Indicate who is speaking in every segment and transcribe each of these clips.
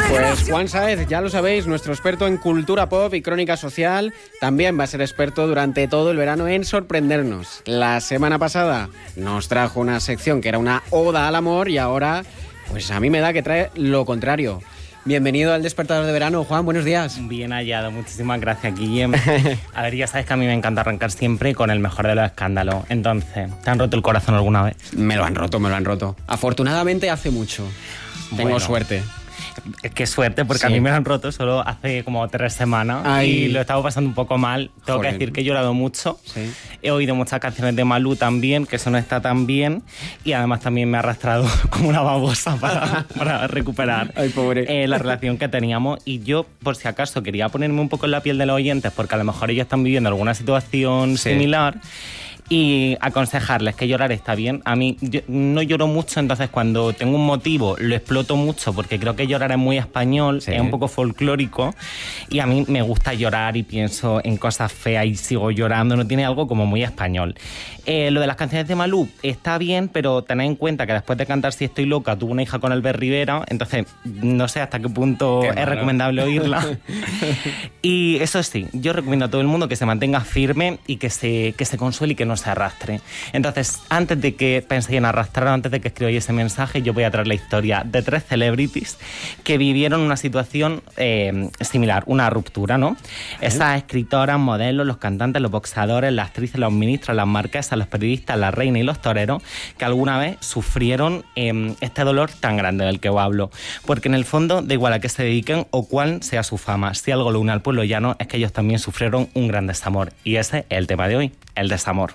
Speaker 1: Pues Juan Sáez, ya lo sabéis, nuestro experto en cultura pop y crónica social, también va a ser experto durante todo el verano en sorprendernos. La semana pasada nos trajo una sección que era una oda al amor y ahora, pues a mí me da que trae lo contrario. Bienvenido al Despertador de Verano, Juan, buenos días.
Speaker 2: Bien hallado, muchísimas gracias, Guillem. A ver, ya sabes que a mí me encanta arrancar siempre con el mejor de los escándalos. Entonces, ¿te han roto el corazón alguna vez?
Speaker 1: Me lo han roto. Afortunadamente hace mucho. Tengo suerte.
Speaker 2: Qué suerte, porque
Speaker 1: sí.
Speaker 2: A mí me lo han roto solo hace como 3 semanas.
Speaker 1: Ay.
Speaker 2: Y lo he estado pasando un poco mal. Tengo que decir que he llorado mucho.
Speaker 1: Sí.
Speaker 2: He oído muchas canciones de Malú también, que eso no está tan bien. Y además también me ha arrastrado como una babosa para recuperar
Speaker 1: Ay, pobre.
Speaker 2: la relación que teníamos. Y yo, por si acaso, quería ponerme un poco en la piel de los oyentes, porque a lo mejor ellos están viviendo alguna situación similar. Y aconsejarles que llorar está bien. A mí yo no lloro mucho, entonces cuando tengo un motivo lo exploto mucho porque creo que llorar es muy español, es un poco folclórico y a mí me gusta llorar y pienso en cosas feas y sigo llorando, no tiene algo como muy español. Lo de las canciones de Malú está bien, pero tened en cuenta que después de cantar Si estoy loca tuvo una hija con Albert Rivera, entonces no sé hasta qué punto es recomendable oírla. Y eso sí, yo recomiendo a todo el mundo que se mantenga firme y que se consuele y que no se arrastre. Entonces, antes de que penséis en arrastrar, antes de que escribáis ese mensaje, yo voy a traer la historia de 3 celebrities que vivieron una situación similar, una ruptura, ¿no? Esas escritoras, modelos, los cantantes, los boxeadores, las actrices, los ministros, las marquesas, los periodistas, las reinas y los toreros, que alguna vez sufrieron este dolor tan grande del que os hablo. Porque en el fondo, da igual a qué se dediquen o cuál sea su fama, si algo lo une al pueblo llano es que ellos también sufrieron un gran desamor. Y ese es el tema de hoy, el desamor.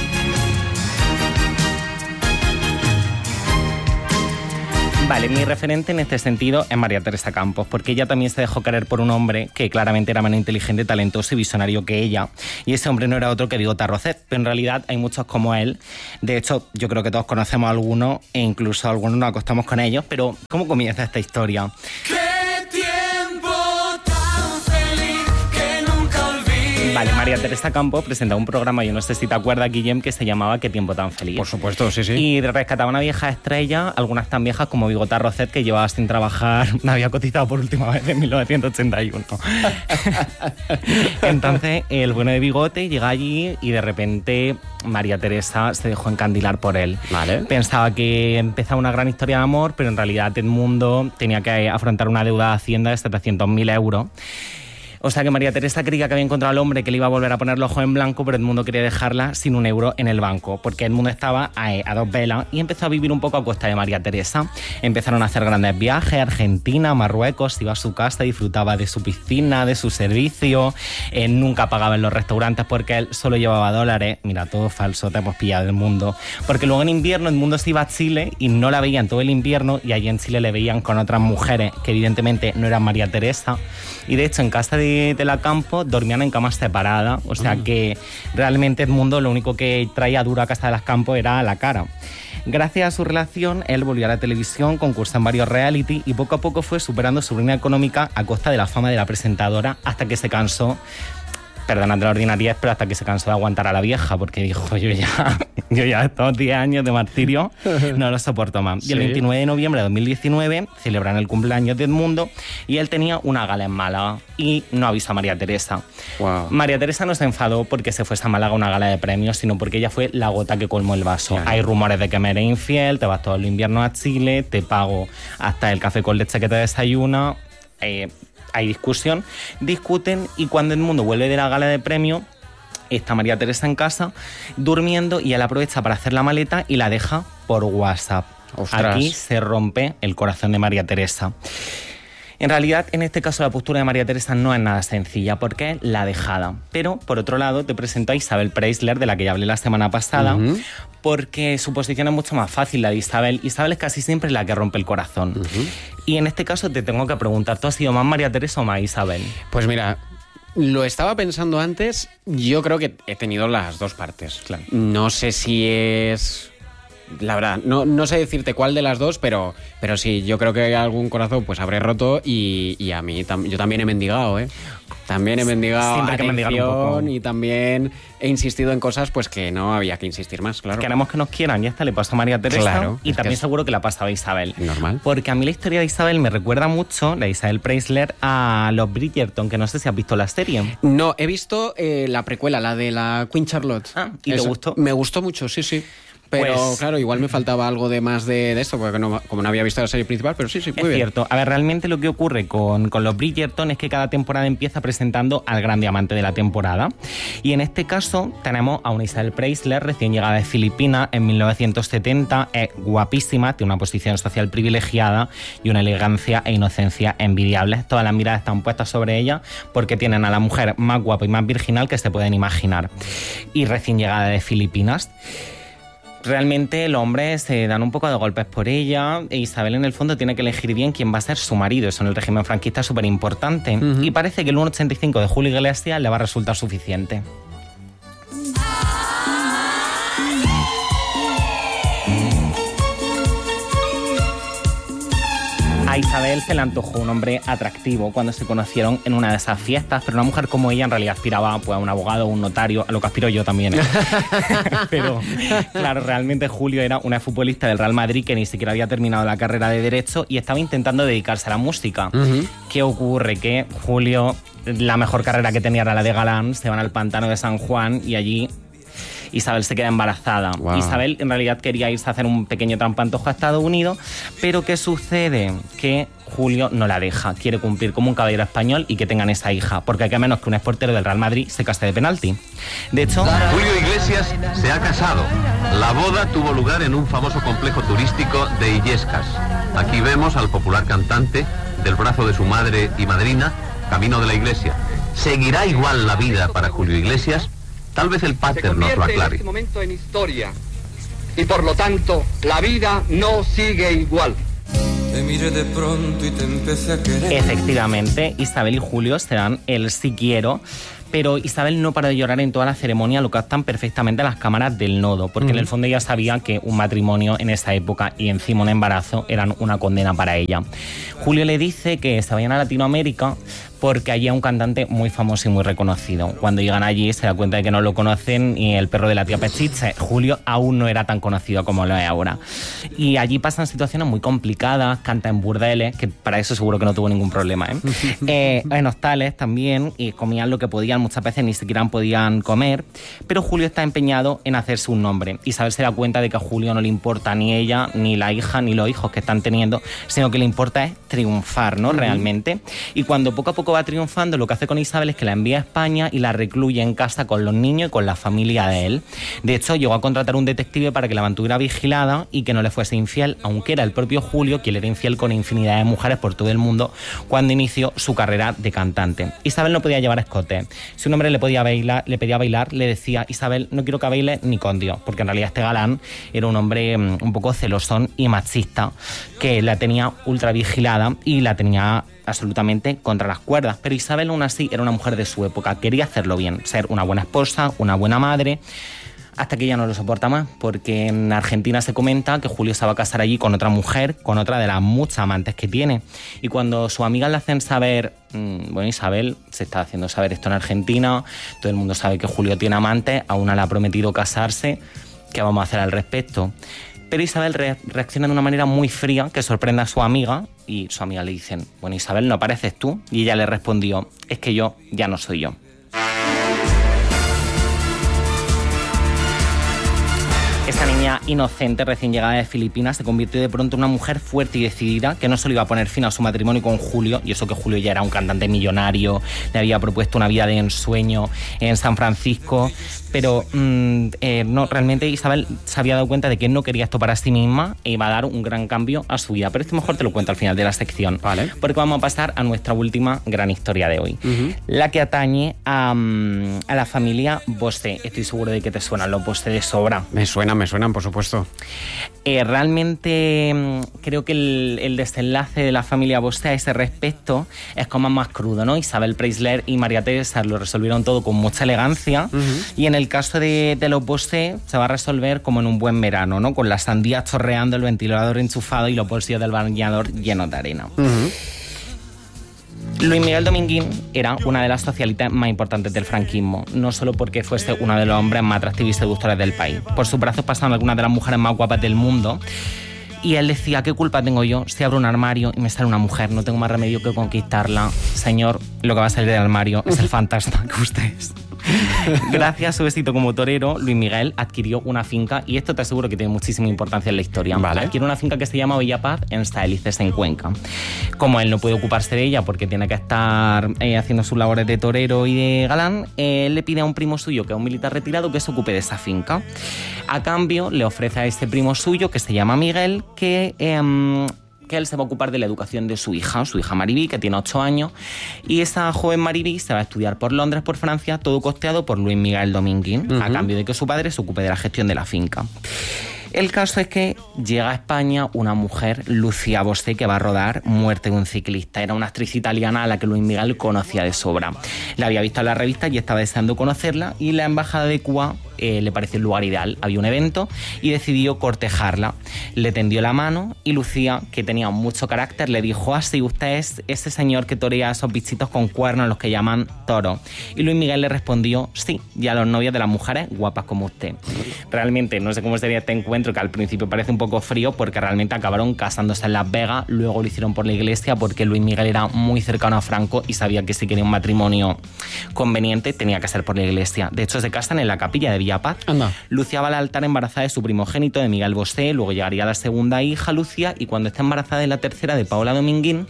Speaker 2: Vale, mi referente en este sentido es María Teresa Campos, porque ella también se dejó querer por un hombre que claramente era más inteligente, talentoso y visionario que ella. Y ese hombre no era otro que Bigota Rocet, pero en realidad hay muchos como él. De hecho, yo creo que todos conocemos a algunos e incluso algunos nos acostamos con ellos, pero ¿cómo comienza esta historia? Vale, María Teresa Campos presentaba un programa, yo no sé si te acuerdas, Guillem, que se llamaba Qué tiempo tan feliz.
Speaker 1: Por supuesto, sí.
Speaker 2: Y rescataba una vieja estrella, algunas tan viejas como Bigota Rocet, que llevaba sin trabajar, había cotizado por última vez en 1981. Entonces, el bueno de Bigote llega allí y de repente María Teresa se dejó encandilar por él.
Speaker 1: Vale.
Speaker 2: Pensaba que empezaba una gran historia de amor, pero en realidad Edmundo tenía que afrontar una deuda de Hacienda de 700.000 euros. O sea que María Teresa creía que había encontrado al hombre que le iba a volver a poner los ojos en blanco, pero Edmundo quería dejarla sin un euro en el banco, porque Edmundo estaba a 2 velas y empezó a vivir un poco a costa de María Teresa. Empezaron a hacer grandes viajes a Argentina, Marruecos, iba a su casa, disfrutaba de su piscina, de su servicio, nunca pagaba en los restaurantes porque él solo llevaba dólares. Mira, todo falso, te hemos pillado del mundo. Porque luego en invierno Edmundo se iba a Chile y no la veían todo el invierno y allí en Chile le veían con otras mujeres que evidentemente no eran María Teresa. Y de hecho en casa de la Campos dormían en camas separadas, o sea que realmente Edmundo lo único que traía duro a casa de las Campos era la cara. Gracias a su relación, él volvió a la televisión, concursó en varios reality y poco a poco fue superando su ruina económica a costa de la fama de la presentadora hasta que se cansó. Perdonad la ordinariedad, pero hasta que se cansó de aguantar a la vieja, porque dijo, yo ya estos 10 años de martirio no lo soporto más. Y el 29 de noviembre de 2019 celebran el cumpleaños de Edmundo y él tenía una gala en Málaga y no avisó a María Teresa.
Speaker 1: Wow.
Speaker 2: María Teresa no se enfadó porque se fuese a Málaga a una gala de premios, sino porque ella fue la gota que colmó el vaso. Claro. Hay rumores de que me eres infiel, te vas todo el invierno a Chile, te pago hasta el café con leche que te desayuna. Hay discusión, discuten y cuando Edmundo vuelve de la gala de premio está María Teresa en casa durmiendo y él aprovecha para hacer la maleta y la deja por WhatsApp.
Speaker 1: Ostras.
Speaker 2: Aquí se rompe el corazón de María Teresa. En realidad, en este caso, la postura de María Teresa no es nada sencilla porque es la dejada. Pero, por otro lado, te presento a Isabel Preisler, de la que ya hablé la semana pasada, porque su posición es mucho más fácil, la de Isabel. Isabel es casi siempre la que rompe el corazón. Y en este caso te tengo que preguntar, ¿tú has sido más María Teresa o más Isabel?
Speaker 1: Pues mira, lo estaba pensando antes, yo creo que he tenido las dos partes.
Speaker 2: Claro.
Speaker 1: No sé si es La verdad, no sé decirte cuál de las dos, pero sí, yo creo que algún corazón pues habré roto y a mí yo también he mendigado, ¿eh? También he mendigado
Speaker 2: Siempre hay que mendigar un poco.
Speaker 1: y también he insistido en cosas pues que no había que insistir más, claro.
Speaker 2: Queremos que nos quieran, y esta le pasó a María Teresa,
Speaker 1: Claro,
Speaker 2: y también seguro que la pasaba a Isabel.
Speaker 1: Normal.
Speaker 2: Porque a mí la historia de Isabel me recuerda mucho, la de Isabel Preisler, a los Bridgerton, que no sé si has visto la serie.
Speaker 1: No, he visto la precuela, la de la Queen Charlotte.
Speaker 2: Ah, ¿y te gustó?
Speaker 1: Me gustó mucho, sí. Pero
Speaker 2: Pues,
Speaker 1: claro, igual me faltaba algo de más de esto, porque como no había visto la serie principal, pero sí, muy
Speaker 2: es
Speaker 1: bien.
Speaker 2: cierto. A ver, realmente lo que ocurre con los Bridgerton es que cada temporada empieza presentando al gran diamante de la temporada. Y en este caso tenemos a una Isabel Preisler, recién llegada de Filipinas en 1970. Es guapísima, tiene una posición social privilegiada y una elegancia e inocencia envidiables. Todas las miradas están puestas sobre ella porque tienen a la mujer más guapa y más virginal que se pueden imaginar. Y recién llegada de Filipinas. Realmente los hombres se dan un poco de golpes por ella e Isabel en el fondo tiene que elegir bien quién va a ser su marido. Eso en el régimen franquista es súper importante. Y parece que el 1,85 de Julio Iglesias le va a resultar suficiente. A Isabel se le antojó un hombre atractivo cuando se conocieron en una de esas fiestas, pero una mujer como ella en realidad aspiraba pues, a un abogado o un notario, a lo que aspiro yo también. Pero claro, realmente Julio era una futbolista del Real Madrid que ni siquiera había terminado la carrera de Derecho y estaba intentando dedicarse a la música. ¿Qué ocurre? Que Julio, la mejor carrera que tenía era la de galán, se van al pantano de San Juan y allí Isabel se queda embarazada. Wow. Isabel en realidad quería irse a hacer un pequeño trampantojo a Estados Unidos, pero ¿qué sucede? Que Julio no la deja, quiere cumplir como un caballero español y que tengan esa hija, porque hay que menos que un exportero del Real Madrid se case de penalti. De hecho,
Speaker 3: Julio Iglesias se ha casado. La boda tuvo lugar en un famoso complejo turístico de Illescas. Aquí vemos al popular cantante del brazo de su madre y madrina, camino de la iglesia. ¿Seguirá igual la vida para Julio Iglesias? Tal vez el pater nos lo aclare.
Speaker 4: En este momento en historia y por lo tanto la vida no sigue igual.
Speaker 5: Te miré de pronto y te empecé a querer.
Speaker 2: Efectivamente, Isabel y Julio se dan el sí quiero, pero Isabel no para de llorar en toda la ceremonia, lo captan perfectamente las cámaras del nodo, porque en el fondo ella sabía que un matrimonio en esa época y encima un embarazo eran una condena para ella. Julio le dice que se vayan a Latinoamérica porque allí hay un cantante muy famoso y muy reconocido. Cuando llegan allí se da cuenta de que no lo conocen y el perro de la tía Pechiche. Julio aún no era tan conocido como lo es ahora. Y allí pasan situaciones muy complicadas, canta en burdeles, que para eso seguro que no tuvo ningún problema, en hostales también, y comían lo que podían, muchas veces ni siquiera podían comer, pero Julio está empeñado en hacerse un nombre. Isabel se da cuenta de que a Julio no le importa ni ella, ni la hija, ni los hijos que están teniendo, sino que le importa es triunfar, ¿no? Realmente. Y cuando poco a poco va triunfando, lo que hace con Isabel es que la envía a España y la recluye en casa con los niños y con la familia de él. De hecho, llegó a contratar un detective para que la mantuviera vigilada y que no le fuese infiel, aunque era el propio Julio quien le era infiel con infinidad de mujeres por todo el mundo cuando inició su carrera de cantante. Isabel no podía llevar escote. Si un hombre le pedía bailar, le decía: Isabel, no quiero que baile ni con Dios, porque en realidad este galán era un hombre un poco celosón y machista, que la tenía ultra vigilada y la tenía absolutamente contra las cuerdas. Pero Isabel aún así era una mujer de su época, quería hacerlo bien, ser una buena esposa, una buena madre, hasta que ella no lo soporta más, porque en Argentina se comenta que Julio se va a casar allí con otra mujer, con otra de las muchas amantes que tiene. Y cuando sus amigas le hacen saber, bueno, Isabel se está haciendo saber esto en Argentina, todo el mundo sabe que Julio tiene amantes, a una le ha prometido casarse, ¿qué vamos a hacer al respecto? Pero Isabel reacciona de una manera muy fría que sorprende a su amiga, y su amiga le dicen: bueno, Isabel, ¿no pareces tú? Y ella le respondió: es que yo ya no soy yo. Esta niña inocente, recién llegada de Filipinas, se convirtió de pronto en una mujer fuerte y decidida que no solo iba a poner fin a su matrimonio con Julio, y eso que Julio ya era un cantante millonario, le había propuesto una vida de ensueño en San Francisco, pero no, realmente Isabel se había dado cuenta de que no quería esto para sí misma e iba a dar un gran cambio a su vida. Pero esto mejor te lo cuento al final de la sección,
Speaker 1: vale,
Speaker 2: porque vamos a pasar a nuestra última gran historia de hoy, la que atañe a la familia Bosé. Estoy seguro de que te suenan los Bosé de sobra.
Speaker 1: Me suena me suenan, por supuesto.
Speaker 2: Realmente creo que el desenlace de la familia Bosé a ese respecto es como más crudo, ¿no? Isabel Preisler y María Teresa lo resolvieron todo con mucha elegancia, y en el caso de los Bosé se va a resolver como en un buen verano, ¿no? Con las sandías chorreando, el ventilador enchufado y los bolsillos del bañador llenos de arena. Luis Miguel Dominguín era una de las socialistas más importantes del franquismo, no solo porque fuese uno de los hombres más atractivos y seductores del país. Por sus brazos pasaban algunas de las mujeres más guapas del mundo, y él decía: ¿qué culpa tengo yo si abro un armario y me sale una mujer? No tengo más remedio que conquistarla. Señor, lo que va a salir del armario es el fantasma que usted es. Gracias a su éxito como torero, Luis Miguel adquirió una finca, y esto te aseguro que tiene muchísima importancia en la historia.
Speaker 1: Vale.
Speaker 2: Adquirió una finca que se llama Villapaz en Saelices, en Cuenca. Como él no puede ocuparse de ella porque tiene que estar haciendo sus labores de torero y de galán, él le pide a un primo suyo, que es un militar retirado, que se ocupe de esa finca. A cambio, le ofrece a ese primo suyo, que se llama Miguel, que él se va a ocupar de la educación de su hija Maribí, que tiene 8 años, y esa joven Maribí se va a estudiar por Londres, por Francia, todo costeado por Luis Miguel Dominguín, a cambio de que su padre se ocupe de la gestión de la finca. El caso es que llega a España una mujer, Lucía Bosé, que va a rodar Muerte de un ciclista. Era una actriz italiana a la que Luis Miguel conocía de sobra. La había visto en la revista y estaba deseando conocerla, y la embajada de Cuba le pareció el lugar ideal. Había un evento y decidió cortejarla. Le tendió la mano y Lucía, que tenía mucho carácter, le dijo: sí, usted es ese señor que torea esos bichitos con cuernos, los que llaman toros. Y Luis Miguel le respondió: sí, y a los novios de las mujeres guapas como usted. Realmente no sé cómo sería este encuentro, que al principio parece un poco frío, porque realmente acabaron casándose en Las Vegas. Luego lo hicieron por la iglesia, porque Luis Miguel era muy cercano a Franco y sabía que si quería un matrimonio conveniente tenía que ser por la iglesia. De hecho, se casan en la capilla de Villapaz.
Speaker 1: Anda.
Speaker 2: Lucía va al altar embarazada de su primogénito, de Miguel Bosé. Luego llegaría la segunda hija, Lucía, y cuando está embarazada de la tercera, de Paola Dominguín,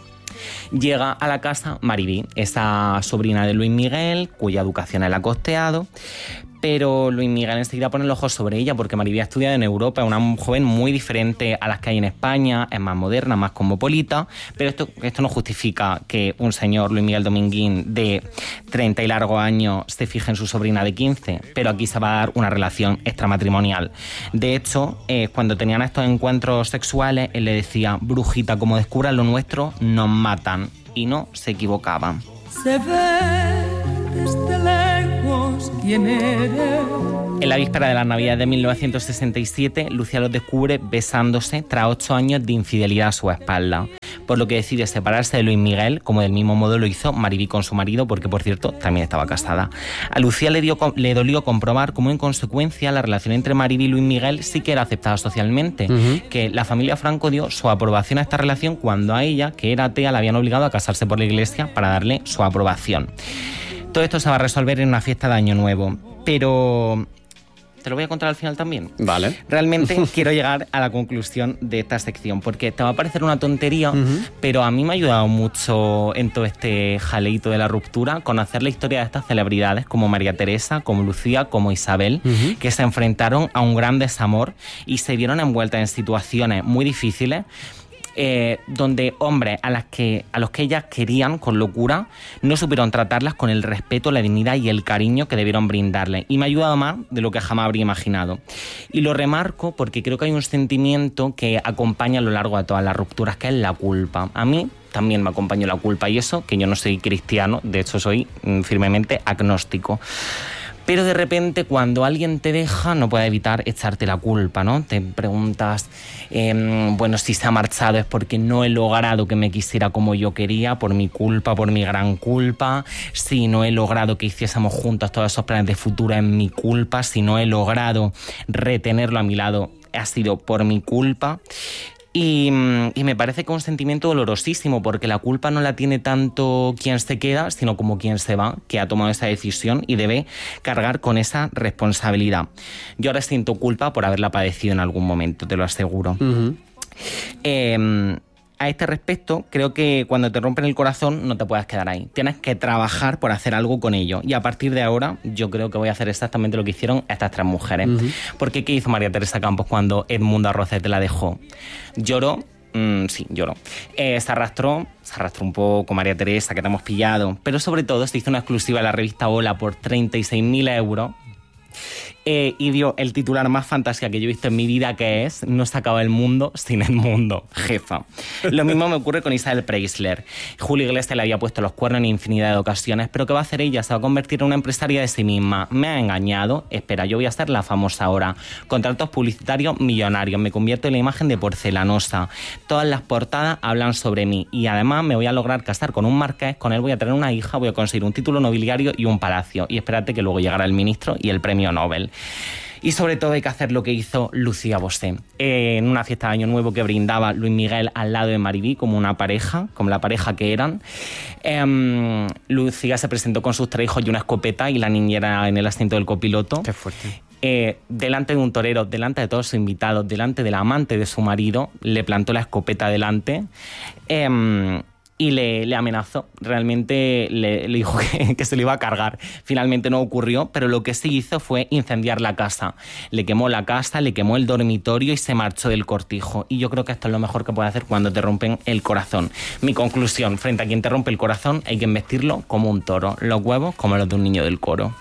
Speaker 2: llega a la casa Maribí, esa sobrina de Luis Miguel, cuya educación él ha costeado. Pero Luis Miguel enseguida pone los ojos sobre ella, porque Maribí ha estudiado en Europa, es una joven muy diferente a las que hay en España, es más moderna, más cosmopolita, pero esto no justifica que un señor, Luis Miguel Dominguín, de 30 y largos años, se fije en su sobrina de 15, pero aquí se va a dar una relación extramatrimonial. De hecho, cuando tenían estos encuentros sexuales, él le decía: brujita, como descubran lo nuestro, nos matan. Y no se equivocaban.
Speaker 6: Se ve desde lejos quién eres.
Speaker 2: En la víspera de las Navidades de 1967, Lucía los descubre besándose tras 8 años de infidelidad a su espalda, por lo que decide separarse de Luis Miguel, como del mismo modo lo hizo Maribí con su marido, porque por cierto también estaba casada. A Lucía le dolió comprobar cómo en consecuencia la relación entre Maribí y Luis Miguel sí que era aceptada socialmente, que la familia Franco dio su aprobación a esta relación cuando a ella, que era atea, la habían obligado a casarse por la iglesia para darle su aprobación. Todo esto se va a resolver en una fiesta de Año Nuevo, pero te lo voy a contar al final también.
Speaker 1: Vale.
Speaker 2: Realmente quiero llegar a la conclusión de esta sección, porque te va a parecer una tontería, pero a mí me ha ayudado mucho en todo este jaleito de la ruptura conocer la historia de estas celebridades como María Teresa, como Lucía, como Isabel, que se enfrentaron a un gran desamor y se vieron envueltas en situaciones muy difíciles, donde hombres a los que ellas querían con locura no supieron tratarlas con el respeto, la dignidad y el cariño que debieron brindarles, y me ha ayudado más de lo que jamás habría imaginado. Y lo remarco porque creo que hay un sentimiento que acompaña a lo largo de todas las rupturas, que es la culpa. A mí también me acompañó la culpa, y eso que yo no soy cristiano, de hecho soy firmemente agnóstico. Pero de repente, cuando alguien te deja, no puedes evitar echarte la culpa, ¿no? Te preguntas, bueno, si se ha marchado es porque no he logrado que me quisiera como yo quería, por mi culpa, por mi gran culpa. Si no he logrado que hiciésemos juntos todos esos planes de futuro, es mi culpa. Si no he logrado retenerlo a mi lado, ha sido por mi culpa. Y me parece que es un sentimiento dolorosísimo, porque la culpa no la tiene tanto quien se queda, sino como quien se va, que ha tomado esa decisión y debe cargar con esa responsabilidad. Yo ahora siento culpa por haberla padecido en algún momento, te lo aseguro. A este respecto, creo que cuando te rompen el corazón no te puedes quedar ahí. Tienes que trabajar por hacer algo con ello. Y a partir de ahora, yo creo que voy a hacer exactamente lo que hicieron estas 3 mujeres. Porque ¿qué hizo María Teresa Campos cuando Edmundo Arrocete la dejó? Lloró. Sí, lloró. Se arrastró un poco, María Teresa, que te hemos pillado. Pero sobre todo se hizo una exclusiva en la revista Hola por 36.000 euros. y dio el titular más fantasía que yo he visto en mi vida, que es: no se acaba el mundo sin el mundo, jefa. Lo mismo me ocurre con Isabel Preisler. Julio Iglesias le había puesto los cuernos en infinidad de ocasiones, pero ¿qué va a hacer ella? Se va a convertir en una empresaria de sí misma. Me ha engañado. Espera, yo voy a ser la famosa ahora. Contratos publicitarios millonarios. Me convierto en la imagen de porcelanosa. Todas las portadas hablan sobre mí. Y además me voy a lograr casar con un marqués. Con él voy a tener una hija. Voy a conseguir un título nobiliario y un palacio. Y espérate que luego llegará el ministro y el premio Nobel. Y sobre todo hay que hacer lo que hizo Lucía Bosé. En una fiesta de Año Nuevo que brindaba Luis Miguel al lado de Maribí, como una pareja, como la pareja que eran, Lucía se presentó con sus 3 hijos y una escopeta, y la niñera en el asiento del copiloto.
Speaker 1: Qué fuerte.
Speaker 2: Delante de un torero, delante de todos sus invitados, delante del amante de su marido, le plantó la escopeta delante. Y le amenazó, realmente le dijo que se le iba a cargar. Finalmente no ocurrió, pero lo que sí hizo fue incendiar la casa. Le quemó la casa, le quemó el dormitorio y se marchó del cortijo. Y yo creo que esto es lo mejor que puedes hacer cuando te rompen el corazón. Mi conclusión: frente a quien te rompe el corazón hay que embestirlo como un toro, los huevos como los de un niño del coro.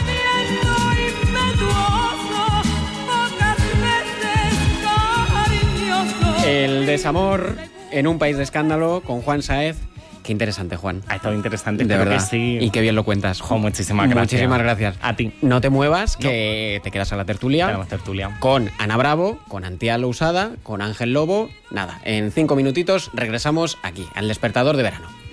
Speaker 1: El desamor en un país de escándalo con Juan Sáez. Qué interesante, Juan.
Speaker 2: Ha estado interesante,
Speaker 1: de verdad.
Speaker 2: Que sí.
Speaker 1: Y qué bien lo cuentas.
Speaker 2: Muchísimas gracias.
Speaker 1: Muchísimas gracias.
Speaker 2: A ti.
Speaker 1: No te muevas, que te quedas a la tertulia.
Speaker 2: Tenemos tertulia.
Speaker 1: Con Ana Bravo, con Antía Lousada, con Ángel Lobo. Nada, en 5 minutitos regresamos aquí, al Despertador de Verano.